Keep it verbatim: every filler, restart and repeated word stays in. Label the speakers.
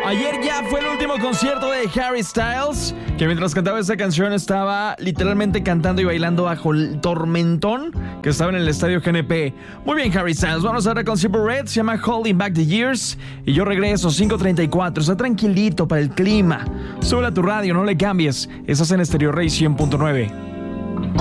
Speaker 1: Ayer ya fue el último concierto de Harry Styles, que mientras cantaba esta canción estaba literalmente cantando y bailando bajo el tormentón que estaba en el estadio G N P. Muy bien, Harry Styles, vamos ahora con Simple Red, se llama Holding Back the Years, y yo regreso cinco treinta y cuatro, está tranquilito para el clima. Sube a tu radio, no le cambies, estás en Stereo Rey cien punto nueve.